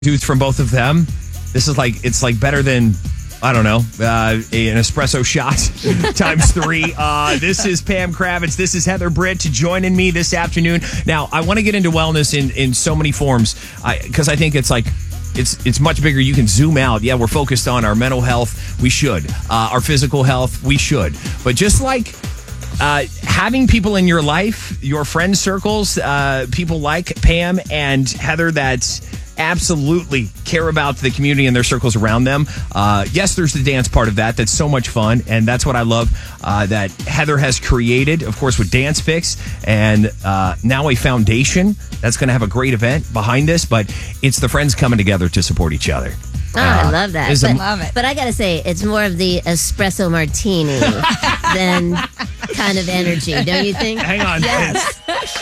dudes from both of them. This is it's better than, I don't know, an espresso shot times 3. This is Pam Kravitz. This is Heather Britt joining me this afternoon. Now, I want to get into wellness in so many forms because I think it's much bigger. You can zoom out. Yeah, we're focused on our mental health. We should. Our physical health. We should. But just having people in your life, your friend circles, people like Pam and Heather that absolutely care about the community and their circles around them. Yes, there's the dance part of that. That's so much fun. And that's what I love that Heather has created, of course, with Dance Fix and now a foundation that's going to have a great event behind this. But it's the friends coming together to support each other. Oh, I love that. I love it. But I got to say, it's more of the espresso martini than kind of energy, don't you think? Hang on. Yes.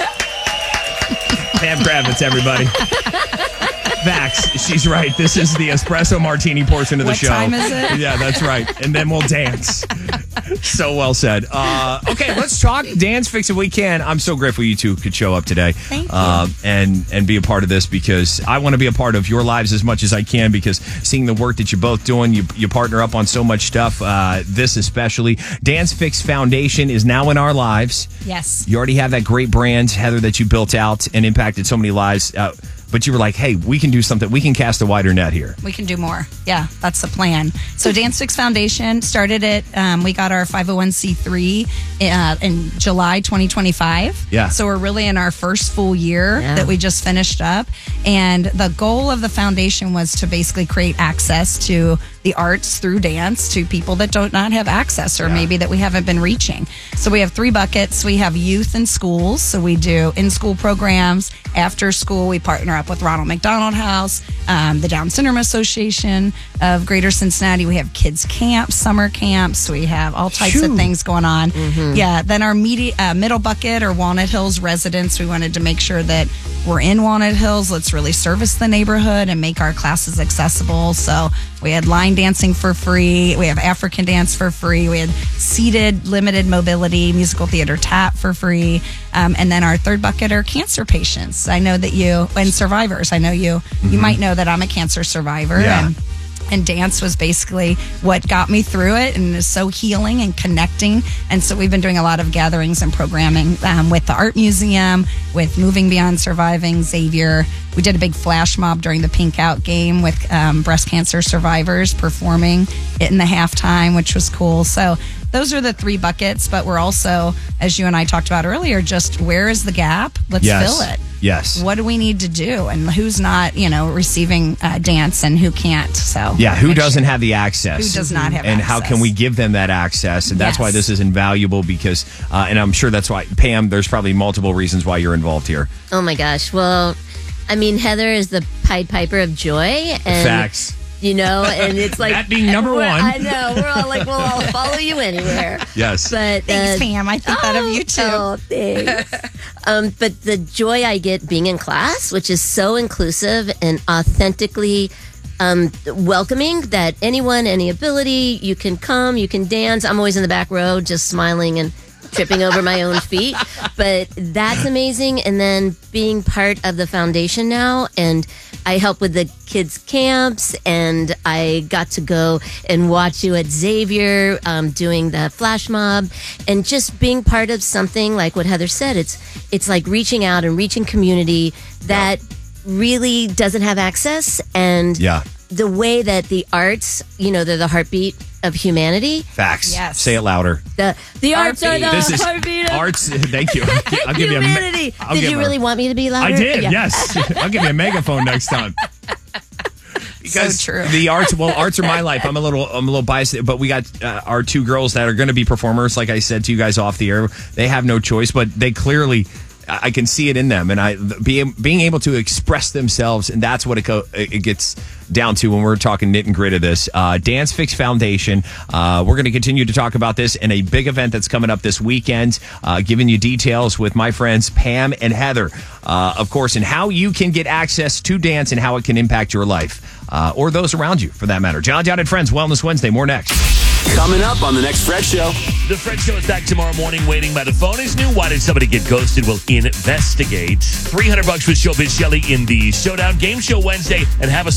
Pam Kravitz, everybody. Facts. She's right. This is the espresso martini portion of the show. What time is it? Yeah, that's right. And then we'll dance. So well said. Okay, let's talk Dance Fix if we can. I'm so grateful you two could show up today. Thank you. And be a part of this because I want to be a part of your lives as much as I can because seeing the work that you're both doing, you partner up on so much stuff. This especially. Dance Fix Foundation is now in our lives. Yes. You already have that great brand, Heather, that you built out and impacted so many lives. But you were like, hey, we can do something. We can cast a wider net here. We can do more. Yeah, that's the plan. So Dance Fix Foundation started it. We got our 501c3 in July 2025. Yeah. So we're really in our first full year that we just finished up. And the goal of the foundation was to basically create access to the arts through dance to people that do not have access or maybe that we haven't been reaching. So we have 3 buckets. We have youth and schools. So we do in-school programs. After school, we partner up with Ronald McDonald House, the Down Syndrome Association of Greater Cincinnati. We have kids camps, summer camps. We have all types of things going on. Mm-hmm. Yeah. Then our middle bucket or Walnut Hills residents, we wanted to make sure that we're in Walnut Hills. Let's really service the neighborhood and make our classes accessible. So we had line dancing for free. We have African dance for free. We had seated, limited mobility, musical theater tap for free. And then our third bucket are cancer patients. I know that and survivors. I know you might know that I'm a cancer survivor. Yeah. And dance was basically what got me through it and is so healing and connecting. And so we've been doing a lot of gatherings and programming with the Art Museum, with Moving Beyond Surviving, Xavier. We did a big flash mob during the Pink Out game with breast cancer survivors performing it in the halftime, which was cool. So those are the 3 buckets, but we're also, as you and I talked about earlier, just where is the gap? Let's fill it. Yes. What do we need to do? And who's not, receiving dance and who can't? So yeah, who doesn't have the access? Who does not have and access? how can we give them that access? And that's why Yes. this is invaluable because, and I'm sure that's why, Pam, there's probably multiple reasons why you're involved here. Oh, my gosh. Well, I mean, Heather is the Pied Piper of joy. And, Facts. And it's like... That being number one. I know. We're all like, well, I'll follow you anywhere. Yes. But, Thanks, Pam. I think that of you, too. Oh, thanks. But the joy I get being in class, which is so inclusive and authentically welcoming that anyone, any ability, you can come, you can dance. I'm always in the back row just smiling and tripping over my own feet. But that's amazing. And then being part of the foundation now, and I help with the kids' camps, and I got to go and watch you at Xavier doing the flash mob, and just being part of something like what Heather said. It's like reaching out and reaching community that really doesn't have access, and the way that the arts, they're the heartbeat of humanity. Facts. Yes. Say it louder. The arts are the heartbeat of arts. Thank you. I'll give humanity. you Did you really want me to be louder? I did. Yes. I'll give you a megaphone next time. Because so true. The arts are my life. I'm a little biased, but we got our 2 girls that are going to be performers. Like I said to you guys off the air, they have no choice, but they clearly, I can see it in them, and being able to express themselves, and that's what it gets down to when we're talking nit and grit of this. Dance Fix Foundation. We're going to continue to talk about this in a big event that's coming up this weekend, giving you details with my friends Pam and Heather, of course, and how you can get access to dance and how it can impact your life, or those around you, for that matter. John Down and Friends Wellness Wednesday. More next. Coming up on the next Fred Show. The Fred Show is back tomorrow morning. Waiting by the phone is new. Why did somebody get ghosted? We'll investigate. $300 with Showbiz Shelley in the Showdown Game Show Wednesday, and have a